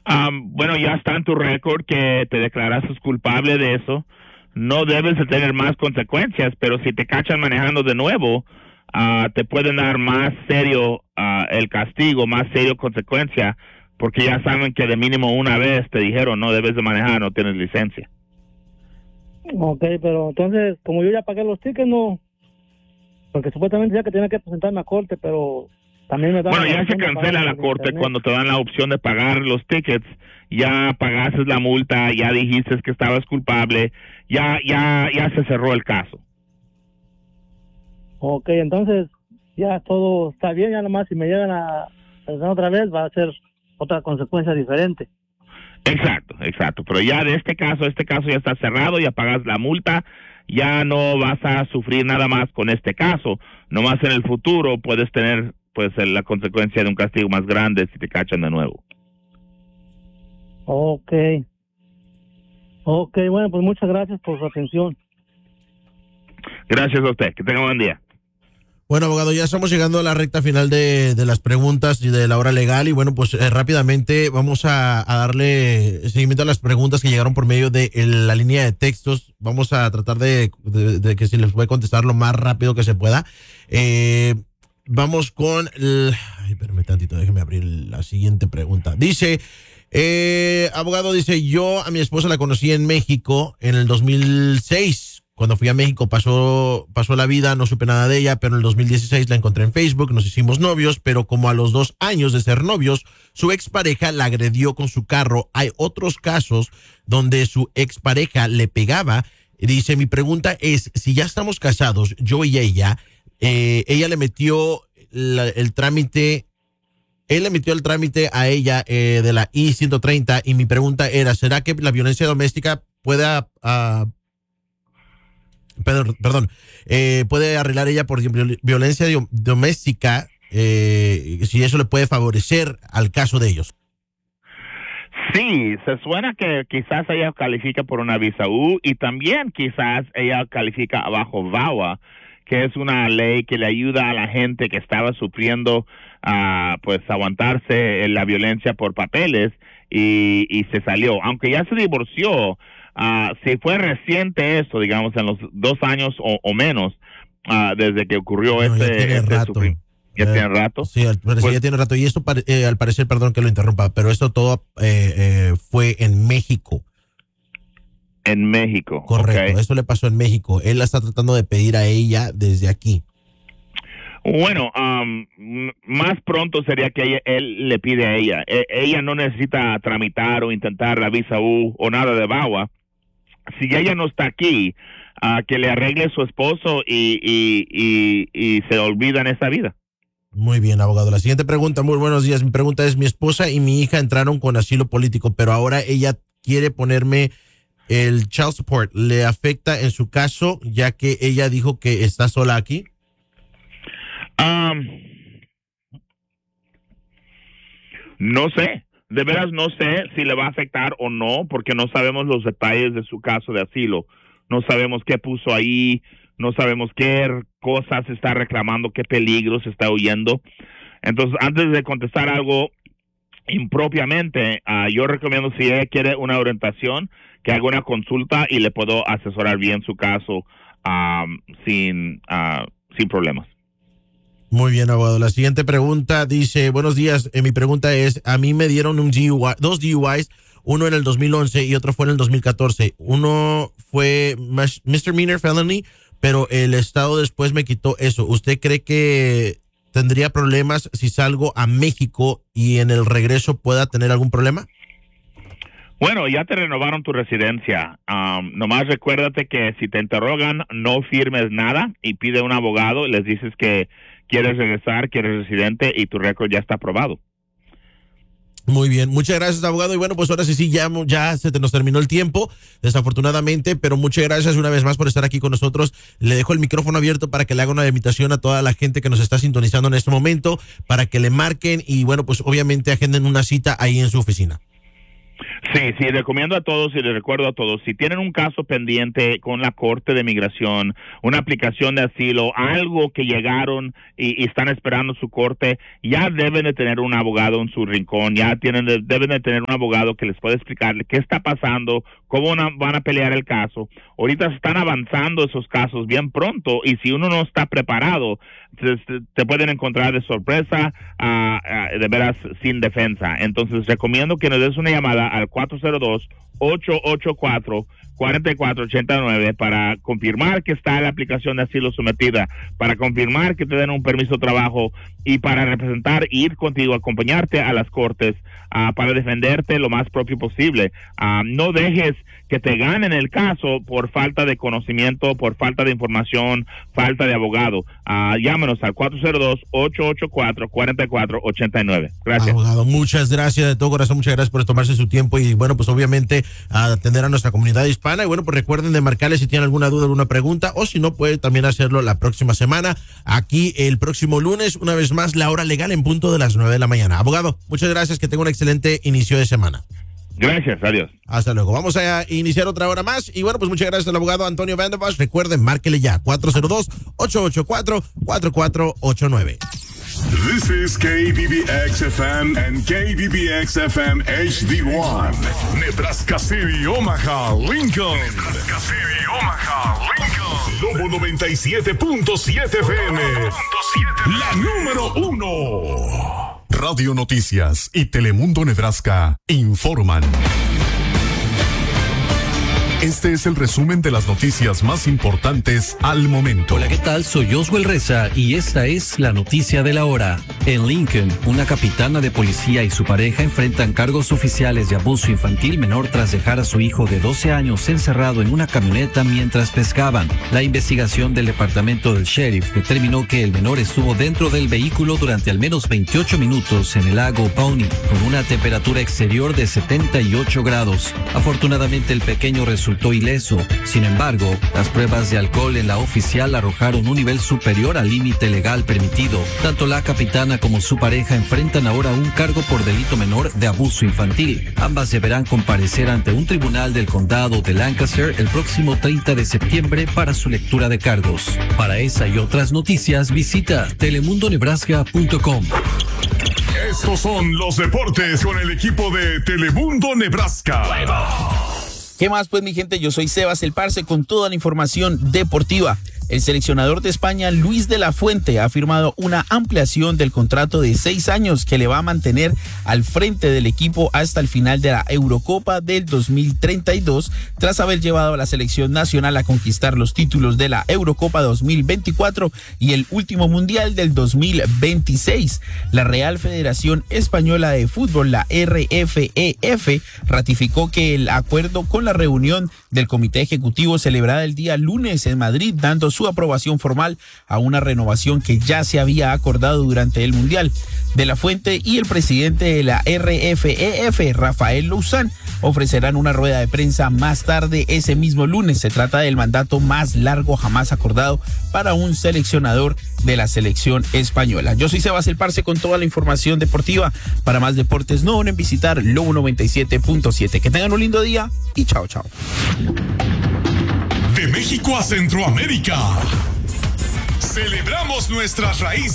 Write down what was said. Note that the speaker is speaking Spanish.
Bueno, ya está en tu récord que te declaraste culpable de eso. No debes de tener más consecuencias, pero si te cachan manejando de nuevo, te pueden dar más serio el castigo, más serio consecuencia, porque ya saben que de mínimo una vez te dijeron no debes de manejar, no tienes licencia. Ok, pero entonces, como yo ya pagué los tickets, no, porque supuestamente ya que tenía que presentarme a corte, pero también me dan... Bueno, ya se cancela la corte cuando te dan la opción de pagar los tickets. Ya pagaste la multa, ya dijiste que estabas culpable, ya se cerró el caso. Ok, entonces ya todo está bien, ya nomás si me llegan a presentar otra vez va a ser otra consecuencia diferente. Exacto, pero ya de este caso ya está cerrado, ya pagas la multa, ya no vas a sufrir nada más con este caso, nomás en el futuro puedes tener pues la consecuencia de un castigo más grande si te cachan de nuevo. Ok, bueno, pues muchas gracias por su atención. Gracias a usted, que tenga un buen día. Bueno, abogado, ya estamos llegando a la recta final de las preguntas y de la hora legal y bueno, pues rápidamente vamos a darle seguimiento a las preguntas que llegaron por medio de la línea de textos. Vamos a tratar de que se les puede contestar lo más rápido que se pueda. Vamos con... Ay, espérame tantito, déjeme abrir la siguiente pregunta. Dice... abogado, dice, yo a mi esposa la conocí en México en el 2006. Cuando fui a México pasó la vida, no supe nada de ella, pero en el 2016 la encontré en Facebook, nos hicimos novios, pero como a los 2 años de ser novios, su expareja la agredió con su carro. Hay otros casos donde su expareja le pegaba. Dice, mi pregunta es, si ya estamos casados, yo y ella le metió el trámite... Él le metió el trámite a ella de la I-130 y mi pregunta era, ¿será que la violencia doméstica pueda, puede arreglar ella por violencia doméstica, si eso le puede favorecer al caso de ellos? Sí, se suena que quizás ella califica por una visa U y también quizás ella califica bajo VAWA, que es una ley que le ayuda a la gente que estaba sufriendo pues aguantarse la violencia por papeles y se salió. Aunque ya se divorció, si fue reciente eso, digamos, en los 2 años o menos, desde que ocurrió tiene rato. Sí, pues, ya tiene rato. Y esto, al parecer, perdón que lo interrumpa, pero esto todo fue en México. En México. Correcto, okay. Eso le pasó en México. Él la está tratando de pedir a ella desde aquí. Bueno, más pronto sería que él le pide a ella. Ella no necesita tramitar o intentar la visa U o nada de VAWA. Si ella no está aquí, que le arregle su esposo y se olvida en esa vida. Muy bien, abogado. La siguiente pregunta, muy buenos días. Mi pregunta es, mi esposa y mi hija entraron con asilo político, pero ahora ella quiere ponerme el child support. ¿Le afecta en su caso, ya que ella dijo que está sola aquí? No sé, de veras no sé si le va a afectar o no, porque no sabemos los detalles de su caso de asilo. No sabemos qué puso ahí, no sabemos qué cosas está reclamando, qué peligros está huyendo. Entonces, antes de contestar algo impropiamente, yo recomiendo, si ella quiere una orientación, que haga una consulta y le puedo asesorar bien su caso sin problemas. Muy bien, abogado. La siguiente pregunta dice, buenos días, mi pregunta es, a mí me dieron un DUI, 2 DUIs, uno en el 2011 y otro fue en el 2014. Uno fue misdemeanor felony, pero el estado después me quitó eso. ¿Usted cree que tendría problemas si salgo a México y en el regreso pueda tener algún problema? Bueno, ya te renovaron tu residencia. Nomás recuérdate que si te interrogan, no firmes nada y pide un abogado. Les dices que quieres regresar, que eres residente y tu récord ya está aprobado. Muy bien, muchas gracias, abogado. Y bueno, pues ahora sí, ya se nos terminó el tiempo, desafortunadamente, pero muchas gracias una vez más por estar aquí con nosotros. Le dejo el micrófono abierto para que le haga una invitación a toda la gente que nos está sintonizando en este momento, para que le marquen y bueno, pues obviamente agenden una cita ahí en su oficina. Sí, recomiendo a todos y les recuerdo a todos, si tienen un caso pendiente con la Corte de Migración, una aplicación de asilo, algo que llegaron y están esperando su corte, ya deben de tener un abogado en su rincón, deben de tener un abogado que les pueda explicarle qué está pasando, cómo van a pelear el caso. Ahorita están avanzando esos casos bien pronto y si uno no está preparado, te pueden encontrar de sorpresa, de veras sin defensa. Entonces recomiendo que nos des una llamada al 402-884-4489 para confirmar que está la aplicación de asilo sometida, para confirmar que te den un permiso de trabajo y para representar, ir contigo, acompañarte a las cortes para defenderte lo más propio posible. No dejes que te ganen el caso por falta de conocimiento, por falta de información, falta de abogado. Llámanos al 402-884-4489. Gracias. Abogado, muchas gracias de todo corazón, muchas gracias por tomarse su tiempo y bueno, pues obviamente atender a nuestra comunidad hispana y bueno, pues recuerden de marcarle si tienen alguna duda, alguna pregunta o si no puede también hacerlo la próxima semana, aquí el próximo lunes, una vez más la hora legal en punto de las 9 de la mañana. Abogado, muchas gracias, que tenga un excelente inicio de semana. Gracias, adiós. Hasta luego. Vamos a iniciar otra hora más. Y bueno, pues muchas gracias al abogado Antonio Van der Bosch. Recuerden, márquele ya, 402-884-4489. This is KBBX-FM and KBBX-FM HD1. Nebraska City, Omaha, Lincoln. Nebraska City, Omaha, Lincoln. Lobo 97.7 FM. La número 1. Radio Noticias y Telemundo Nebraska informan. Este es el resumen de las noticias más importantes al momento. Hola, ¿qué tal? Soy Josuel Reza y esta es la noticia de la hora. En Lincoln, una capitana de policía y su pareja enfrentan cargos oficiales de abuso infantil menor tras dejar a su hijo de 12 años encerrado en una camioneta mientras pescaban. La investigación del departamento del sheriff determinó que el menor estuvo dentro del vehículo durante al menos 28 minutos en el lago Pony, con una temperatura exterior de 78 grados. Afortunadamente, el pequeño resultó ileso. Sin embargo, las pruebas de alcohol en la oficial arrojaron un nivel superior al límite legal permitido. Tanto la capitana como su pareja enfrentan ahora un cargo por delito menor de abuso infantil. Ambas deberán comparecer ante un tribunal del condado de Lancaster el próximo 30 de septiembre para su lectura de cargos. Para esa y otras noticias, visita telemundonebraska.com. Estos son los deportes con el equipo de Telemundo Nebraska. ¿Qué más pues, mi gente? Yo soy Sebas El Parce con toda la información deportiva. El seleccionador de España, Luis de la Fuente, ha firmado una ampliación del contrato de 6 años que le va a mantener al frente del equipo hasta el final de la Eurocopa del 2032, tras haber llevado a la selección nacional a conquistar los títulos de la Eurocopa 2024 y el último Mundial del 2026. La Real Federación Española de Fútbol, la RFEF, ratificó que el acuerdo con la reunión del Comité Ejecutivo celebrada el día lunes en Madrid, dando su aprobación formal a una renovación que ya se había acordado durante el Mundial. De la Fuente y el presidente de la RFEF, Rafael Louzán, ofrecerán una rueda de prensa más tarde ese mismo lunes. Se trata del mandato más largo jamás acordado para un seleccionador de la selección española. Yo soy Sebas El Parce con toda la información deportiva. Para más deportes no deben visitar Lobo 97.7. Que tengan un lindo día y chao, chao. De México a Centroamérica, celebramos nuestras raíces.